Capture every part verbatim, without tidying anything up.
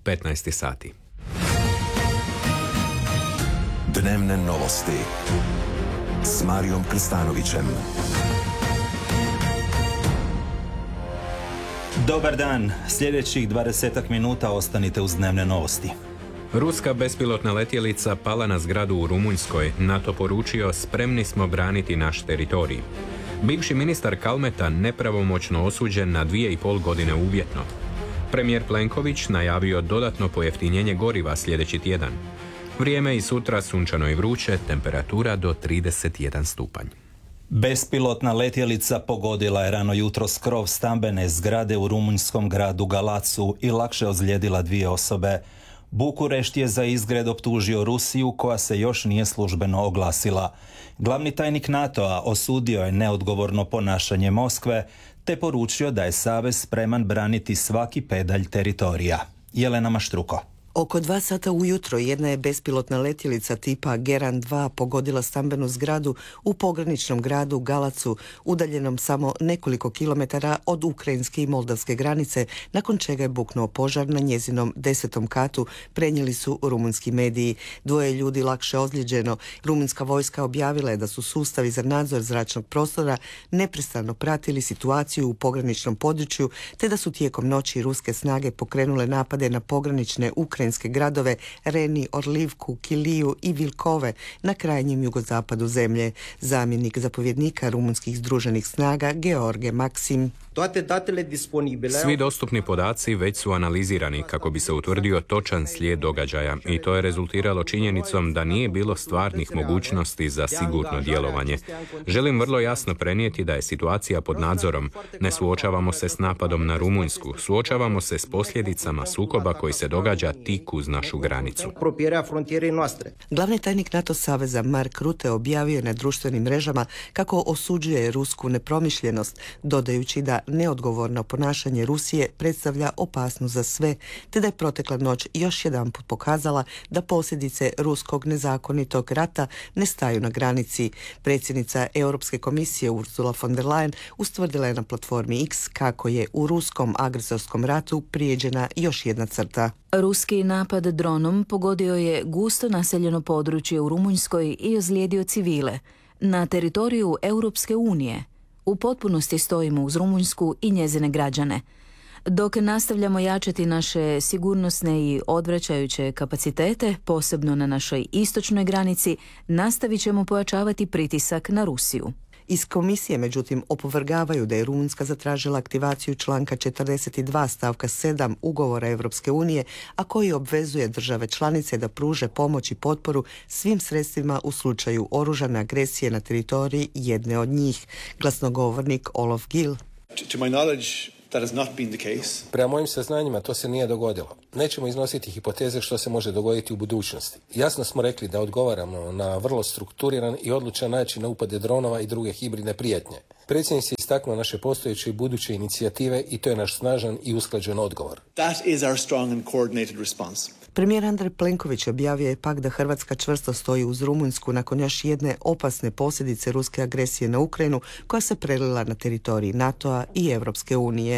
petnaest sati. Dnevne novosti s Marijom Krstanovićem. Dobar dan, sljedećih dvadesetak minuta ostanite uz dnevne novosti. Ruska bespilotna letjelica pala na zgradu u Rumunjskoj. NATO poručio: spremni smo braniti naš teritorij. Bivši ministar Kalmeta nepravomoćno osuđen na dvije i pol godine uvjetno. Premijer Plenković najavio dodatno pojeftinjenje goriva sljedeći tjedan. Vrijeme i sutra sunčano i vruće, temperatura do trideset jedan stupanj. Bespilotna letjelica pogodila je rano jutro krov stambene zgrade u rumunjskom gradu Galacu i lakše ozlijedila dvije osobe. Bukurešt je za izgred optužio Rusiju, koja se još nije službeno oglasila. Glavni tajnik NATO-a osudio je neodgovorno ponašanje Moskve te poručio da je savez spreman braniti svaki pedalj teritorija. Jelena Maštruko. Oko dva sata ujutro jedna je bespilotna letjelica tipa Geran dva pogodila stambenu zgradu u pograničnom gradu Galacu, udaljenom samo nekoliko kilometara od ukrajinske i moldavske granice, nakon čega je buknuo požar na njezinom desetom katu, prenijeli su rumunski mediji. Dvoje ljudi lakše ozlijeđeno. Rumunska vojska objavila je da su sustavi za nadzor zračnog prostora neprestano pratili situaciju u pograničnom području, te da su tijekom noći ruske snage pokrenule napade na pogranične ukrajinske gradove Reni, Orlivku, Kiliju i Vilkove na krajnjem jugozapadu zemlje. Zamjenik zapovjednika rumunskih združenih snaga George Maksim. Svi dostupni podaci već su analizirani kako bi se utvrdio točan slijed događaja i to je rezultiralo činjenicom da nije bilo stvarnih mogućnosti za sigurno djelovanje. Želim vrlo jasno prenijeti da je situacija pod nadzorom. Ne suočavamo se s napadom na Rumunjsku, suočavamo se s posljedicama sukoba koji se događa tik uz našu granicu. Glavni tajnik NATO saveza Mark Rutte objavio je na društvenim mrežama kako osuđuje rusku nepromišljenost, dodajući da neodgovorno ponašanje Rusije predstavlja opasnost za sve, te da je protekla noć još jedanput pokazala da posljedice ruskog nezakonitog rata ne staju na granici. Predsjednica Europske komisije Ursula von der Leyen ustvrdila je na platformi X kako je u ruskom agresorskom ratu prijeđena još jedna crta. Ruski napad dronom pogodio je gusto naseljeno područje u Rumunjskoj i ozlijedio civile. Na teritoriju Europske unije u potpunosti stojimo uz Rumunjsku i njezine građane. Dok nastavljamo jačati naše sigurnosne i odvraćajuće kapacitete, posebno na našoj istočnoj granici, nastavit ćemo pojačavati pritisak na Rusiju. Iz komisije, međutim, opovrgavaju da je Rumunjska zatražila aktivaciju članka četrdeset dva stavka sedam ugovora Europske unije, a koji obvezuje države članice da pruže pomoć i potporu svim sredstvima u slučaju oružane agresije na teritoriji jedne od njih. Glasnogovornik Olof Gil. To my knowledge, that has not been the case. Prema mojim saznanjima to se nije dogodilo. Nećemo iznositi hipoteze što se može dogoditi u budućnosti. Jasno smo rekli da odgovaramo na vrlo strukturiran i odlučan način na upade dronova i druge hibridne prijetnje. Predsjednik je istaknuo naše postojeće i buduće inicijative i to je naš snažan i usklađen odgovor. That is our strong and coordinated response. Premijer Andrej Plenković objavio je pak da Hrvatska čvrsto stoji uz Rumunjsku nakon još jedne opasne posljedice ruske agresije na Ukrajinu koja se prelila na teritoriji NATO-a i Europske unije.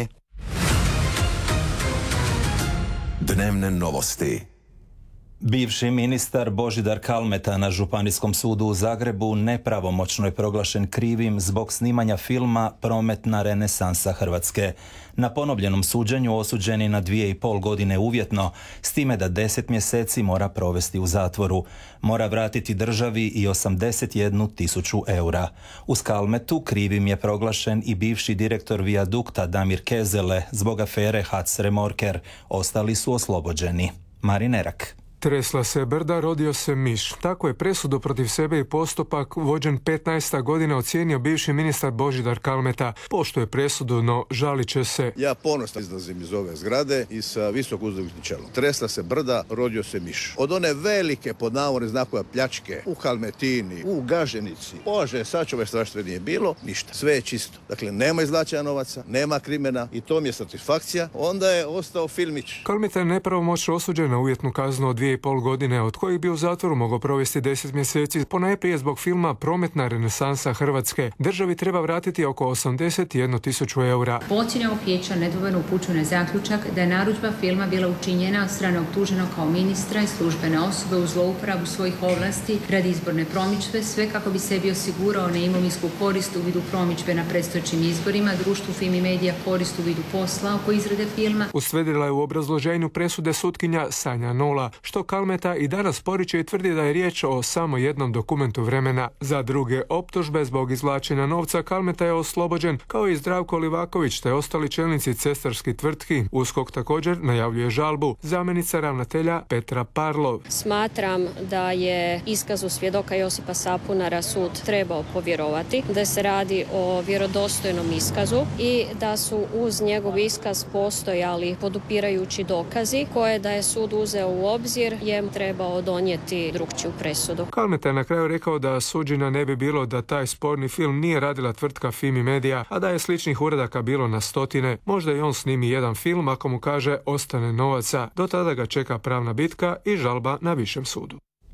Dnevne novosti. Bivši ministar Božidar Kalmeta na Županijskom sudu u Zagrebu nepravomoćno je proglašen krivim zbog snimanja filma Prometna renesansa Hrvatske. Na ponovljenom suđenju osuđen je na dvije i pol godine uvjetno, s time da deset mjeseci mora provesti u zatvoru. Mora vratiti državi i osamdeset jednu tisuću eura. Uz Kalmetu krivim je proglašen i bivši direktor Vijadukta Damir Kezele zbog afere Hac Remorker. Ostali su oslobođeni. Marin Erak. Tresla se brda, rodio se miš. Tako je presudu protiv sebe i postupak vođen petnaesta godina ocijenio bivši ministar Božidar Kalmeta. Poštuje presudu, no žalit će se. Ja ponosno izlazim iz ove zgrade i sa visoko uzdignutnim čelom. Tresla se brda, rodio se miš. Od one velike pod navodnim znakova pljačke u Kalmetini, u Gaženici, Bože, sačuvaj strašno nije bilo, ništa. Sve je čisto. Dakle, nema izvlačenja novaca, nema krimena i to mi je satisfakcija. Onda je ostao filmić. Kalmeta je nepravomoćno osuđen na uvjetnu kaznu od dvije dvije i pol godine, od kojih bi u zatvoru mogao provesti deset mjeseci, ponajprije zbog filma Prometna renesansa Hrvatske. Državi treba vratiti oko osamdeset jednu tisuću eura. Po ocjeni ovog vijeća nedvojbeno upućuje na zaključak da je narudžba filma bila učinjena od strane optuženog kao ministra i službene osobe u zlouporabu svojih ovlasti radi izborne promidžbe, sve kako bi sebi osigurao neimovinsku korist u vidu promidžbe na predstojećim izborima, društvu Fimi Media korist u vidu posla oko izrade filma. Ustvrdila je u obrazloženju presude sutkinja Sanja Nola, što Kalmeta i danas poriče i tvrdi da je riječ o samo jednom dokumentu vremena. Za druge optužbe zbog izvlačenja novca Kalmeta je oslobođen, kao i Zdravko Livaković te ostali čelnici cestarskih tvrtki. USKOK također najavljuje žalbu. Zamjenica ravnatelja Petra Parlov. Smatram da je iskazu svjedoka Josipa Sapunara sud trebao povjerovati, da se radi o vjerodostojnom iskazu i da su uz njegov iskaz postojali podupirajući dokazi koje da je sud uzeo u obzir je trebao donijeti drukčiju presudu. Kalmeta je na kraju rekao da suđenja ne bi bilo da taj sporni film nije radila tvrtka Fimi Media, a da je sličnih uradaka bilo na stotine. Možda i on snimi jedan film ako mu kaže ostane novaca. Do tada ga čeka pravna bitka i žalba na višem sudu.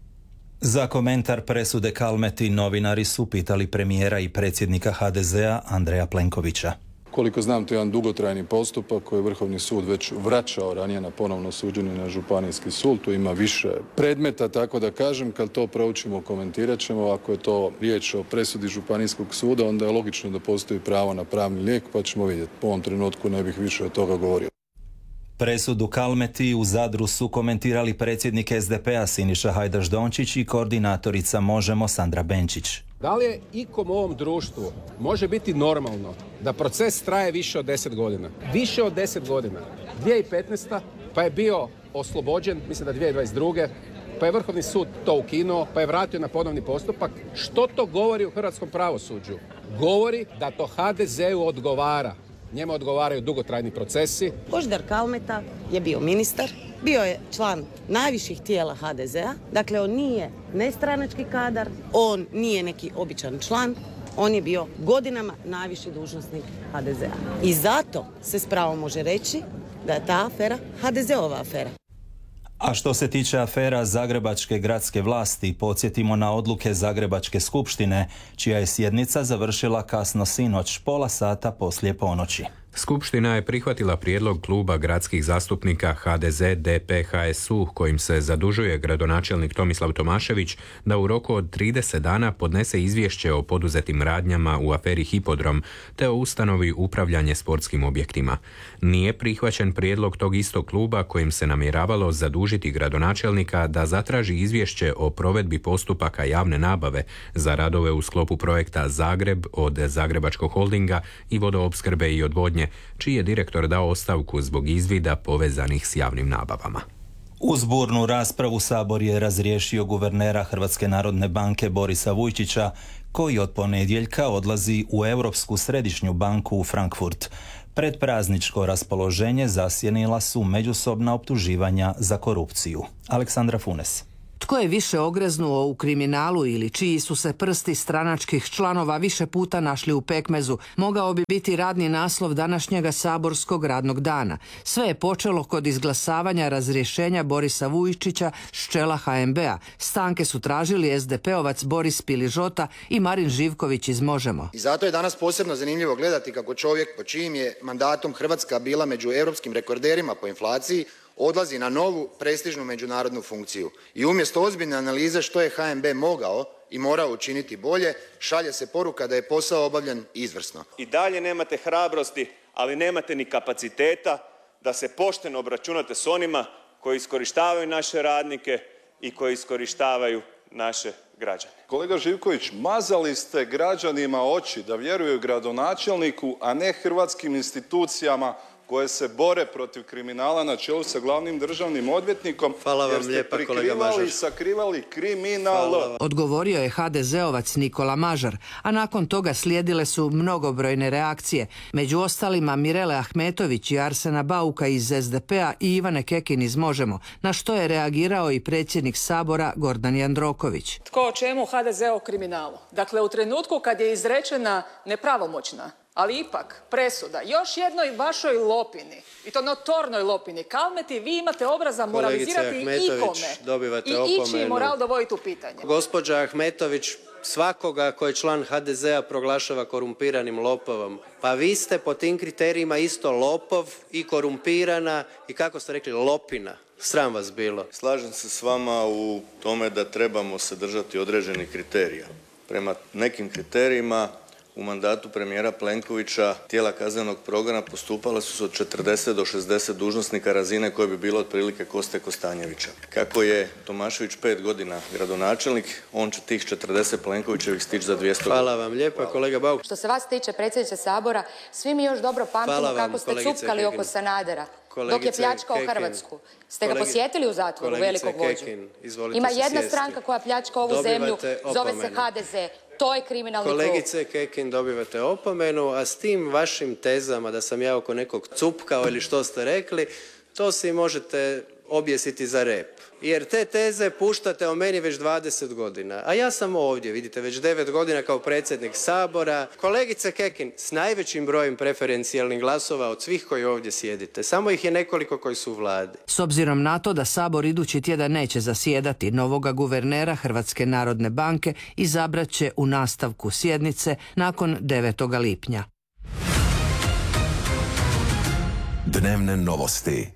Za komentar presude Kalmeti novinari su pitali premijera i predsjednika ha de zea Andreja Plenkovića. Koliko znam, to je jedan dugotrajni postupak koji je Vrhovni sud već vraćao ranije na ponovno suđenje na Županijski sud. Tu ima više predmeta, tako da kažem. Kad to proučimo, komentirat ćemo. Ako je to riječ o presudi Županijskog suda, onda je logično da postoji pravo na pravni lijek, pa ćemo vidjeti. Po ovom trenutku ne bih više od toga govorio. Presudu Kalmeti u Zadru su komentirali predsjednik es de pe a Siniša Hajdaš Dončić i koordinatorica Možemo Sandra Benčić. Da li je ikom u ovom društvu može biti normalno da proces traje više od deset godina? Više od deset godina. dvije tisuće petnaesta. pa je bio oslobođen, mislim da dvije tisuće dvadeset druge. pa je Vrhovni sud to ukinuo, pa je vratio na ponovni postupak. Što to govori u hrvatskom pravosuđu? Govori da to ha de zeu odgovara. Njemu odgovaraju dugotrajni procesi. Božidar Kalmeta je bio ministar, bio je član najviših tijela ha de zea, dakle on nije nestranački kadar, on nije neki običan član, on je bio godinama najviši dužnosnik ha de zea. I zato se s pravom može reći da je ta afera ha de zeova afera. A što se tiče afera zagrebačke gradske vlasti, podsjetimo na odluke Zagrebačke skupštine, čija je sjednica završila kasno sinoć, pola sata poslije ponoći. Skupština je prihvatila prijedlog kluba gradskih zastupnika ha de ze, de pe, ha es u kojim se zadužuje gradonačelnik Tomislav Tomašević da u roku od trideset dana podnese izvješće o poduzetim radnjama u aferi Hipodrom te o ustanovi upravljanje sportskim objektima. Nije prihvaćen prijedlog tog istog kluba kojim se namjeravalo zadužiti gradonačelnika da zatraži izvješće o provedbi postupaka javne nabave za radove u sklopu projekta Zagreb od Zagrebačkog holdinga i vodoopskrbe i odvodnje, čiji je direktor dao ostavku zbog izvida povezanih s javnim nabavama. Uz burnu raspravu Sabor je razriješio guvernera Hrvatske narodne banke Borisa Vujčića, koji od ponedjeljka odlazi u Europsku središnju banku u Frankfurt. Predprazničko raspoloženje zasjenila su međusobna optuživanja za korupciju. Aleksandra Funes. Tko je više ogreznuo u kriminalu ili čiji su se prsti stranačkih članova više puta našli u pekmezu, mogao bi biti radni naslov današnjega saborskog radnog dana. Sve je počelo kod izglasavanja razrješenja Borisa Vujčića s čela ha em be a. Stanke su tražili es de pe ovac Boris Piližota i Marin Živković iz Možemo. I zato je danas posebno zanimljivo gledati kako čovjek po čijim je mandatom Hrvatska bila među europskim rekorderima po inflaciji odlazi na novu prestižnu međunarodnu funkciju. I umjesto ozbiljne analize što je ha em be mogao i morao učiniti bolje, šalje se poruka da je posao obavljen izvrsno. I dalje nemate hrabrosti, ali nemate ni kapaciteta da se pošteno obračunate s onima koji iskorištavaju naše radnike i koji iskorištavaju naše građane. Kolega Živković, mazali ste građanima oči da vjeruju gradonačelniku, a ne hrvatskim institucijama koje se bore protiv kriminala na čelu sa glavnim državnim odvjetnikom. Hvala vam jer ste lijepa, kolega prikrivali Mažar. i sakrivali kriminal. Odgovorio je ha de zeovac Nikola Mažar, a nakon toga slijedile su mnogobrojne reakcije. Među ostalima Mirele Ahmetović i Arsena Bauka iz es de pe a i Ivane Kekin iz Možemo, na što je reagirao i predsjednik Sabora Gordan Jandroković. Tko o čemu, ha de ze o kriminalu. Dakle, u trenutku kad je izrečena nepravomoćna Ali ipak, presuda, još jednoj vašoj lopini, i to notornoj lopini, Kalmeti, vi imate obraza moralizirati ikome i ići moral dovoditi u pitanje. Gospođa Ahmetović svakoga ko je član ha de zea proglašava korumpiranim lopovom. Pa vi ste po tim kriterijima isto lopov i korumpirana i, kako ste rekli, lopina. Sram vas bilo. Slažem se s vama u tome da trebamo se držati određenih kriterija. Prema nekim kriterijima u mandatu premijera Plenkovića tijela kaznenog progona postupala su se od četrdeset do šezdeset dužnosnika razine koje bi bilo otprilike Koste Kostanjevića. Kako je Tomašević pet godina gradonačelnik, on će tih četrdeset Plenkovićevih stići za dvjesto. Hvala vam lijepa, kolega Bauk. Što se vas tiče, predsjedniče Sabora, svi mi još dobro pamtimo kako ste cupkali Kekin. Oko Sanadera. Kolegice dok je pljačkao Kekin. Hrvatsku. Ste ga posjetili u zatvoru, velikog vođu? Ima jedna stranka koja pljačka ovu dobivate zemlju, opomenu. Zove se ha de ze. To je kriminalni krug. Kolegice Kekin, dobivate opomenu, a s tim vašim tezama da sam ja oko nekog cupkao ili što ste rekli, to si možete objesiti za rep. Jer te teze puštate o meni već dvadeset godina. A ja sam ovdje, vidite, već devet godina kao predsjednik Sabora. Kolegice Kekin, s najvećim brojem preferencijalnih glasova od svih koji ovdje sjedite. Samo ih je nekoliko koji su u vladi. S obzirom na to da Sabor idući tjedan neće zasjedati, novoga guvernera Hrvatske narodne banke izabrat će u nastavku sjednice nakon devetog lipnja. Dnevne novosti.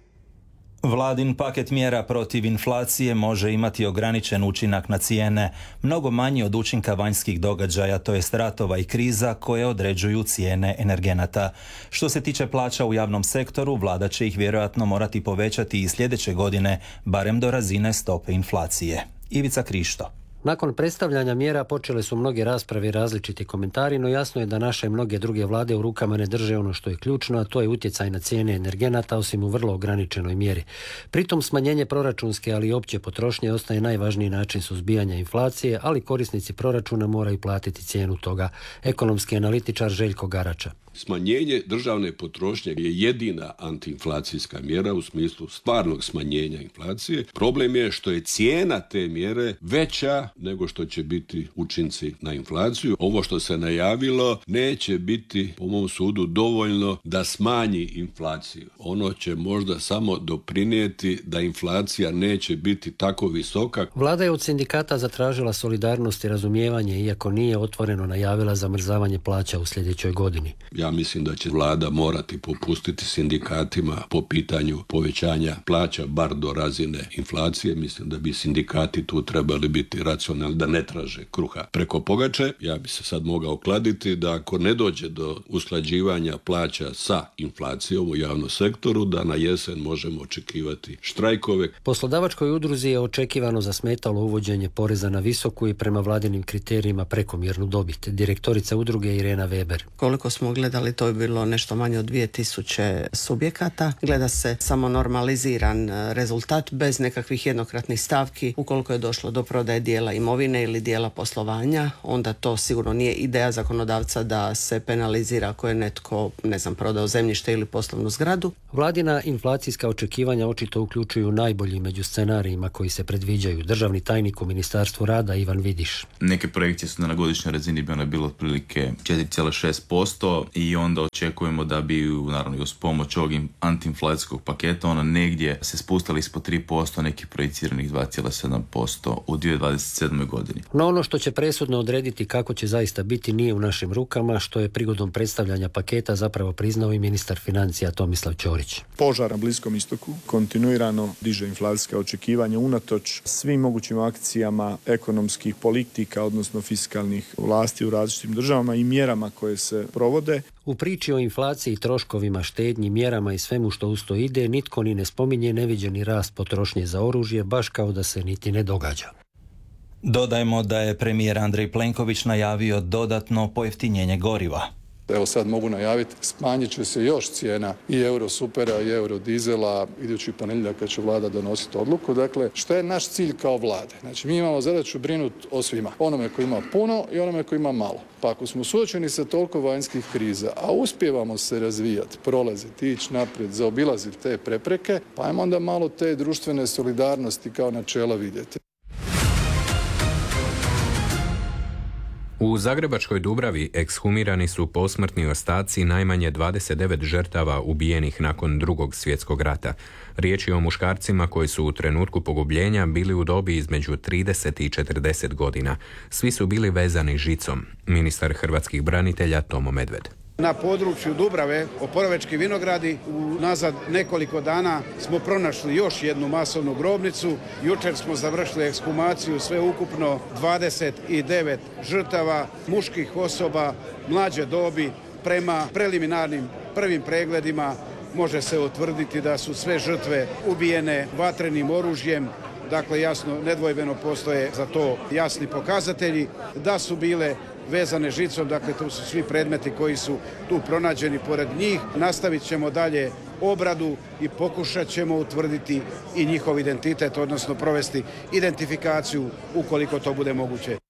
Vladin paket mjera protiv inflacije može imati ograničen učinak na cijene, mnogo manji od učinka vanjskih događaja, to jest ratova i kriza koje određuju cijene energenata. Što se tiče plaća u javnom sektoru, vlada će ih vjerojatno morati povećati i sljedeće godine, barem do razine stope inflacije. Ivica Krišto. Nakon predstavljanja mjera počele su mnoge rasprave i različiti komentari, no jasno je da naše i mnoge druge vlade u rukama ne drže ono što je ključno, a to je utjecaj na cijene energenata, osim u vrlo ograničenoj mjeri. Pritom smanjenje proračunske, ali i opće potrošnje ostaje najvažniji način suzbijanja inflacije, ali korisnici proračuna moraju platiti cijenu toga. Ekonomski analitičar Željko Garača. Smanjenje državne potrošnje je jedina antiinflacijska mjera u smislu stvarnog smanjenja inflacije. Problem je što je cijena te mjere veća nego što će biti učinci na inflaciju. Ovo što se najavilo neće biti, po mom sudu, dovoljno da smanji inflaciju. Ono će možda samo doprinijeti da inflacija neće biti tako visoka. Vlada je od sindikata zatražila solidarnost i razumijevanje, iako nije otvoreno najavila zamrzavanje plaća u sljedećoj godini. Ja mislim da će vlada morati popustiti sindikatima po pitanju povećanja plaća, bar do razine inflacije. Mislim da bi sindikati tu trebali biti racionalni, da ne traže kruha preko pogače. Ja bi se sad mogao kladiti da ako ne dođe do usklađivanja plaća sa inflacijom u javnom sektoru, da na jesen možemo očekivati štrajkove. Poslodavačkoj udruzi je očekivano zasmetalo uvođenje poreza na visoku i prema vladinim kriterijima prekomjernu dobit. Direktorica udruge Irena Weber. Koliko smo gledali, to je bilo nešto manje od dvije tisuće subjekata. Gleda se samo normaliziran rezultat bez nekakvih jednokratnih stavki. Ukoliko je došlo do prodaje dijela imovine ili dijela poslovanja, onda to sigurno nije ideja zakonodavca da se penalizira ako je netko, ne znam, prodao zemljište ili poslovnu zgradu. Vladina inflacijska očekivanja očito uključuju najbolji među scenarijima koji se predviđaju. Državni tajnik u Ministarstvu rada Ivan Vidiš. Neke projekcije su na godišnjoj razini bi ona bilo otprilike četiri zarez šest posto i onda očekujemo da bi, naravno, uz pomoć ovog antiinflacijskog paketa ona negdje se spustila ispod tri posto, nekih projiciranih dva zarez sedam posto u dvije tisuće dvadeset sedmoj godini. No ono što će presudno odrediti kako će zaista biti nije u našim rukama, što je prigodom predstavljanja paketa zapravo priznao i ministar financija Tomislav Ćorić. Požar na Bliskom istoku kontinuirano diže inflacijska očekivanja unatoč svim mogućim akcijama ekonomskih politika, odnosno fiskalnih vlasti u različitim državama i mjerama koje se provode. U priči o inflaciji, troškovima, štednji, mjerama i svemu što uz to ide, nitko ni ne spominje neviđeni rast potrošnje za oružje, baš kao da se niti ne događa. Dodajmo da je premijer Andrej Plenković najavio dodatno pojeftinjenje goriva. Evo sad mogu najaviti, smanjit će se još cijena i eurosupera i eurodizela idući ponedjeljak kad će vlada donositi odluku. Dakle, što je naš cilj kao vlade? Znači, mi imamo zadaću brinuti o svima. Onome koji ima puno i onome koji ima malo. Pa ako smo suočeni sa toliko vanjskih kriza, a uspijevamo se razvijati, prolaziti, ići naprijed, zaobilaziti te prepreke, pa ajmo onda malo te društvene solidarnosti kao načela vidjeti. U zagrebačkoj Dubravi ekshumirani su posmrtni ostaci najmanje dvadeset devet žrtava ubijenih nakon Drugog svjetskog rata. Riječ je o muškarcima koji su u trenutku pogubljenja bili u dobi između trideset i četrdeset godina. Svi su bili vezani žicom. Ministar hrvatskih branitelja Tomo Medved. Na području Dubrave, Oporovečki vinogradi, unazad nekoliko dana smo pronašli još jednu masovnu grobnicu. Jučer smo završili ekshumaciju sve ukupno dvadeset devet žrtava, muških osoba, mlađe dobi. Prema preliminarnim prvim pregledima može se utvrditi da su sve žrtve ubijene vatrenim oružjem. Dakle, jasno, nedvojbeno postoje za to jasni pokazatelji da su bile vezane žicom, dakle to su svi predmeti koji su tu pronađeni pored njih. Nastavit ćemo dalje obradu i pokušat ćemo utvrditi i njihov identitet, odnosno provesti identifikaciju ukoliko to bude moguće.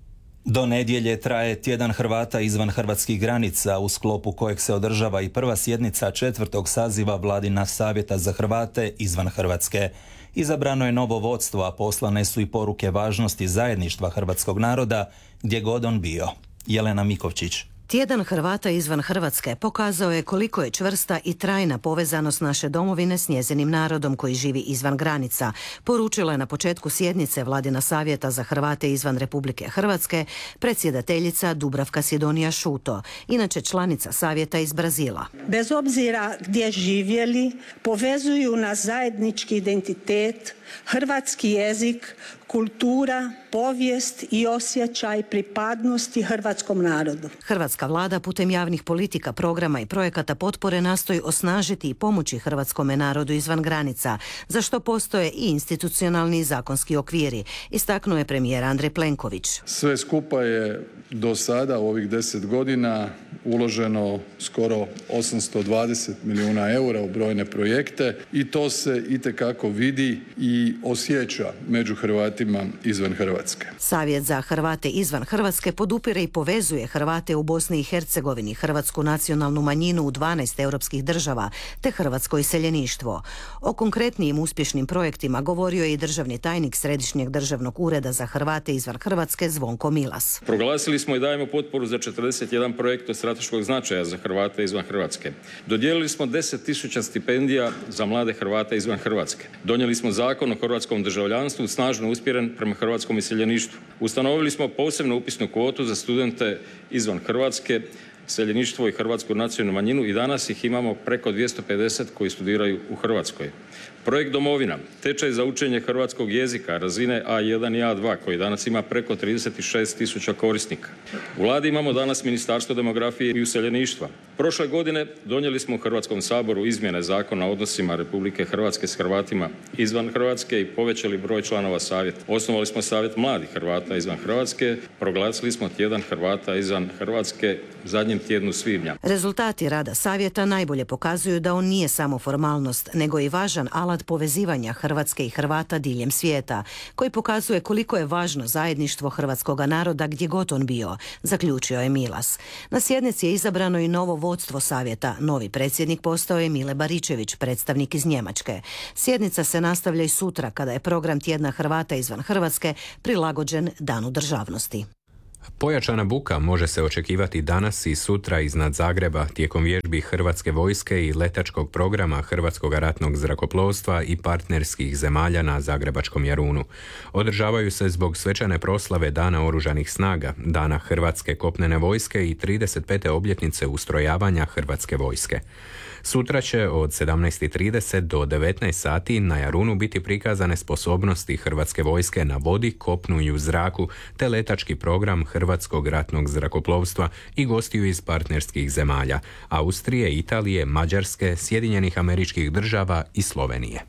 Do nedjelje traje tjedan Hrvata izvan hrvatskih granica, u sklopu kojeg se održava i prva sjednica četvrtog saziva Vladina savjeta za Hrvate izvan Hrvatske. Izabrano je novo vodstvo, a poslane su i poruke važnosti zajedništva hrvatskog naroda gdje god on bio. Jelena Mikovčić. Tjedan Hrvata izvan Hrvatske pokazao je koliko je čvrsta i trajna povezanost naše domovine s njezinim narodom koji živi izvan granica, poručila je na početku sjednice Vladina savjeta za Hrvate izvan Republike Hrvatske predsjedateljica Dubravka Sidonija Šuto, inače članica savjeta iz Brazila. Bez obzira gdje živjeli, povezuju nas zajednički identitet, hrvatski jezik, kultura, povijest i osjećaj pripadnosti hrvatskom narodu. Hrvatska vlada putem javnih politika, programa i projekata potpore nastoji osnažiti i pomoći hrvatskome narodu izvan granica, za što postoje i institucionalni i zakonski okviri, istaknuo je premijer Andrej Plenković. Sve skupa je do sada u ovih deset godina uloženo skoro osamsto dvadeset milijuna eura u brojne projekte i to se itekako vidi i osjeća među Hrvatima izvan Hrvatske. Savjet za Hrvate izvan Hrvatske podupire i povezuje Hrvate u Bosni i Hercegovini, hrvatsku nacionalnu manjinu u dvanaest europskih država, te hrvatsko iseljeništvo. O konkretnijim uspješnim projektima govorio je i državni tajnik Središnjeg državnog ureda za Hrvate izvan Hrvatske Zvonko Milas. Proglasili smo i dajemo potporu za četrdeset jedan projekt od strateškog značaja za Hrvate izvan Hrvatske. Dodijelili smo deset tisuća stipendija za mlade Hrvate izvan Hrvatske. Donijeli smo zakon o hrvatskom državljanstvu snažno usmjeren prema hrvatskom iseljeništvu. Ustanovili smo posebnu upisnu kvotu za studente izvan Hrvatske, iseljeništvo i hrvatsku nacionalnu manjinu i danas ih imamo preko dvjesto pedeset koji studiraju u Hrvatskoj. Projekt Domovina, tečaj za učenje hrvatskog jezika razine A jedan i A dva koji danas ima preko trideset šest tisuća korisnika. U Vladi imamo danas Ministarstvo demografije i useljeništva. Prošle godine donijeli smo u Hrvatskom saboru izmjene zakona o odnosima Republike Hrvatske s Hrvatima izvan Hrvatske i povećali broj članova savjeta. Osnovali smo savjet mladih Hrvata izvan Hrvatske, proglasili smo tjedan Hrvata izvan Hrvatske zadnjem tjednu svibnja. Rezultati rada savjeta najbolje pokazuju da on nije samo formalnost, nego i važan alat povezivanja Hrvatske i Hrvata diljem svijeta, koji pokazuje koliko je važno zajedništvo hrvatskog naroda gdje god on bio, zaključio je Milas. Na sjednici je izabrano i novo vodstvo savjeta. Novi predsjednik postao je Mile Baričević, predstavnik iz Njemačke. Sjednica se nastavlja i sutra kada je program tjedna Hrvata izvan Hrvatske prilagođen Danu državnosti. Pojačana buka može se očekivati danas i sutra iznad Zagreba tijekom vježbi Hrvatske vojske i letačkog programa Hrvatskog ratnog zrakoplovstva i partnerskih zemalja na Zagrebačkom Jarunu. Održavaju se zbog svečane proslave Dana oružanih snaga, Dana Hrvatske kopnene vojske i trideset pete obljetnice ustrojavanja Hrvatske vojske. Sutra će od sedamnaest i trideset do devetnaest sati na Jarunu biti prikazane sposobnosti Hrvatske vojske na vodi, kopnu i u zraku, te letački program Hrvatskog ratnog zrakoplovstva i gostiju iz partnerskih zemalja Austrije, Italije, Mađarske, Sjedinjenih Američkih Država i Slovenije.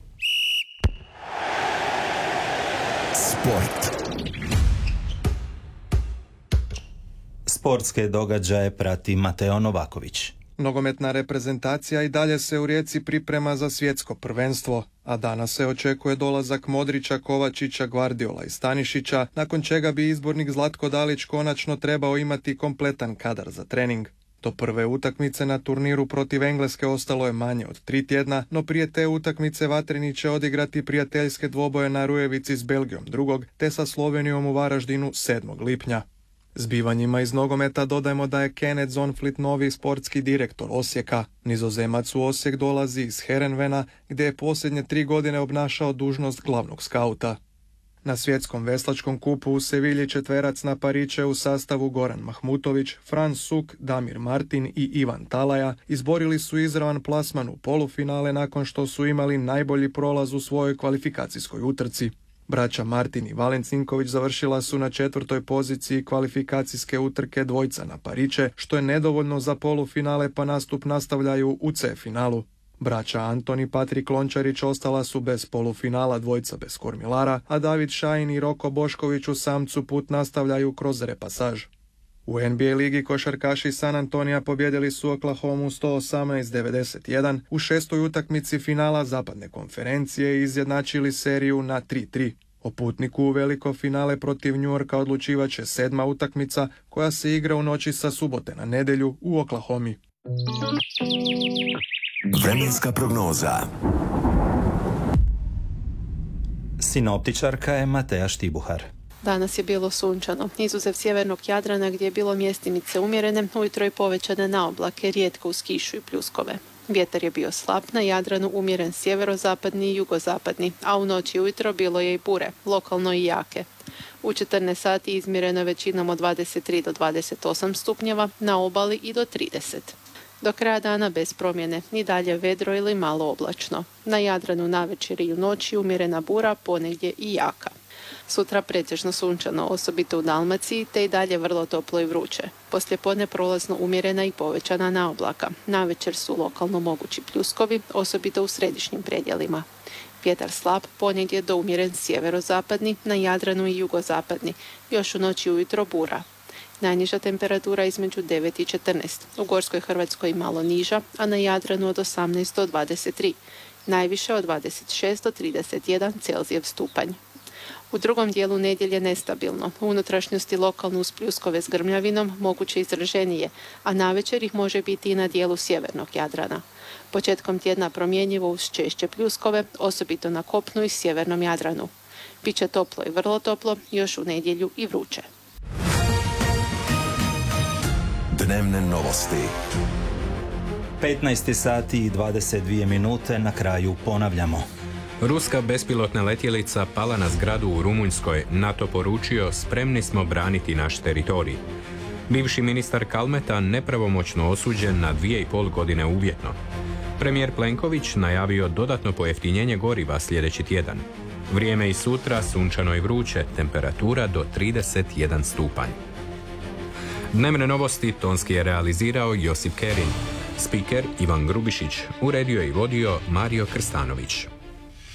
Sport. Sportske događaje prati Mateo Novaković. Nogometna reprezentacija i dalje se u Rijeci priprema za svjetsko prvenstvo, a danas se očekuje dolazak Modrića, Kovačića, Gvardiola i Stanišića, nakon čega bi izbornik Zlatko Dalić konačno trebao imati kompletan kadar za trening. Do prve utakmice na turniru protiv Engleske ostalo je manje od tri tjedna, no prije te utakmice vatreni će odigrati prijateljske dvoboje na Rujevici s Belgijom drugog, te sa Slovenijom u Varaždinu sedmog lipnja. Zbivanjima iz nogometa dodajemo da je Kenneth Zonflit novi sportski direktor Osijeka. Nizozemac u Osijek dolazi iz Herenvena, gdje je posljednje tri godine obnašao dužnost glavnog skauta. Na svjetskom veslačkom kupu u Sevilji četverac na pariće u sastavu Goran Mahmutović, Franz Suk, Damir Martin i Ivan Talaja izborili su izravan plasman u polufinale nakon što su imali najbolji prolaz u svojoj kvalifikacijskoj utrci. Braća Martin i Valen Cinković završila su na četvrtoj poziciji kvalifikacijske utrke dvojca na pariće, što je nedovoljno za polufinale pa nastup nastavljaju u C finalu. Braća Anton i Patrik Lončarić ostala su bez polufinala dvojca bez kormilara, a David Šajin i Roko Bošković u samcu put nastavljaju kroz repasaž. U N B A ligi košarkaši San Antonija pobjedili su Oklahomu sto osamnaest devedeset jedan, u šestoj utakmici finala zapadne konferencije i izjednačili seriju na tri tri. O putniku u veliko finale protiv New Yorka odlučivat će sedma utakmica koja se igra u noći sa subote na nedjelju u Oklahomi. Vremenska prognoza. Sinoptičarka je Mateja Štibuhar. Danas je bilo sunčano, izuzev sjevernog Jadrana gdje je bilo mjestimice umjerene, ujutro i povećane na oblake, rijetko uz kišu i pljuskove. Vjetar je bio slab, na Jadranu umjeren sjeverozapadni i jugozapadni, a u noći i ujutro bilo je i bure, lokalno i jake. U četrnaest sati izmjereno većinom od dvadeset tri do dvadeset osam stupnjeva, na obali i do trideset. Do kraja dana bez promjene, i dalje vedro ili malo oblačno. Na Jadranu navečer i u noći umjerena bura, ponegdje i jaka. Sutra pretežno sunčano, osobito u Dalmaciji, te i dalje vrlo toplo i vruće. Poslijepodne prolazno umjerena i povećana na oblaka. Navečer su lokalno mogući pljuskovi, osobito u središnjim predjelima. Vjetar slab, ponegdje do umjeren sjeverozapadni, na Jadranu i jugozapadni. Još u noći i ujutro bura. Najniža temperatura između devet i četrnaest. U Gorskoj Hrvatskoj malo niža, a na Jadranu od osamnaest do dvadeset tri. Najviše od dvadeset šest do trideset jedan Celzijev stupanj. U drugom dijelu nedjelje nestabilno. U unutrašnjosti lokalno uz pljuskove s grmljavinom moguće izraženije, a navečer ih može biti i na dijelu sjevernog Jadrana. Početkom tjedna promjenjivo uz češće pljuskove, osobito na kopnu i sjevernom Jadranu. Biće toplo i vrlo toplo, još u nedjelju i vruće. Dnevne novosti. petnaest sati i dvadeset dvije minute, na kraju ponavljamo. Ruska bespilotna letjelica pala na zgradu u Rumunjskoj. NATO poručio, spremni smo braniti naš teritorij. Bivši ministar Kalmeta nepravomoćno osuđen na dvije i pol godine uvjetno. Premijer Plenković najavio dodatno pojeftinjenje goriva sljedeći tjedan. Vrijeme i sutra sunčano i vruće, temperatura do trideset jedan stupanj. Dnevne novosti tonski je realizirao Josip Kerin. Spiker Ivan Grubišić, uredio i vodio Mario Krstanović.